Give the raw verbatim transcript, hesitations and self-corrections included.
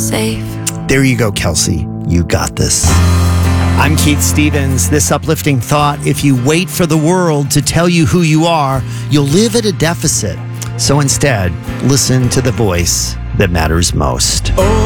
safe. There you go, Kelsey. You got this. I'm Keith Stevens. This uplifting thought: if you wait for the world to tell you who you are, you'll live at a deficit. So instead, listen to the voice that matters most. Oh.